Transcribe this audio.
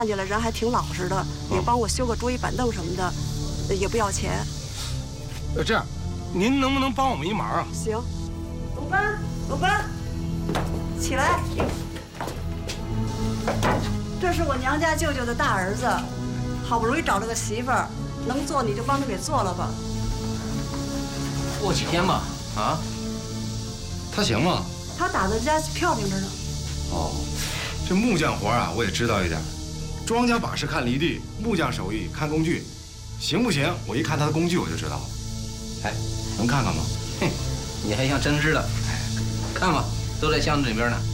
看起来人还挺老实的，也帮我修个桌椅板凳什么的，也不要钱。 这样，您能不能帮我们一忙啊？ 行。鲁班，鲁班，起来。这是我娘家舅舅的大儿子，好不容易找了个媳妇儿，能做你就帮他给做了吧。 过几天吧，啊？ 他行吗？ 他打的家漂亮着呢。 哦，这木匠活啊，我也知道一点。庄稼把式看犁地，木匠手艺看工具，行不行？我一看他的工具我就知道了。 哎， 能看看吗？ 哼，你还像真知道？哎，看吧，都在箱子里边呢。